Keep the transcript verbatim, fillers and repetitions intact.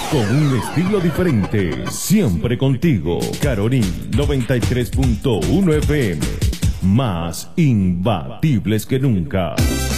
con un estilo diferente, siempre contigo. Caroní noventa y tres punto uno F M, más imbatibles que nunca.